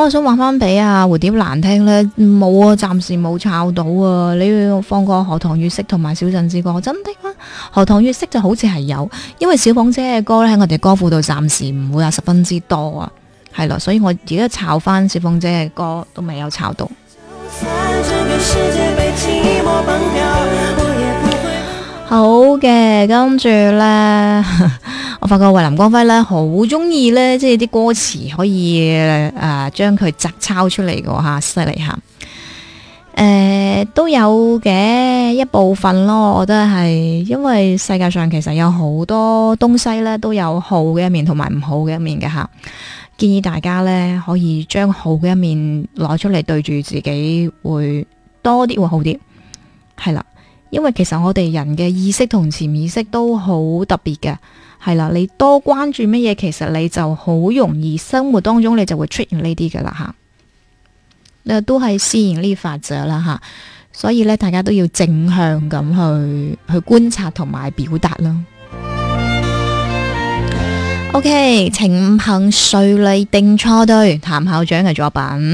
我想話翻俾蝴蝶蘭聽呢，冇啊，暫時冇抄到啊。你要放過荷塘月色同埋小鎮之歌，真的嗎？荷塘月色就好似係有，因為小鳳姐嘅歌咧喺我哋歌庫度暫時唔會十分之多啊，係咯，所以我而家抄翻小鳳姐嘅歌都未有抄到。好嘅，跟住呢，我發覺衛林光輝呢好中意呢，即係啲歌詞可以將佢摘抄出嚟嘅吓，犀利吓。都有嘅一部分咯，我覺得係因為世界上其實有好多東西呢都有好嘅一面同埋唔好嘅一面嘅吓，建議大家呢可以將好嘅一面攞出嚟對住自己會多啲會好啲，係啦。因為其實我哋人嘅意識同潛意識都好特別嘅，係啦，你多關注乜嘢，其實你就好容易生活當中你就會出現呢啲噶啦吓，都係吸引力法則啦吓，所以咧大家都要正向咁去觀察同埋表達啦。OK，情憑誰嚟定錯對，譚校長嘅作品。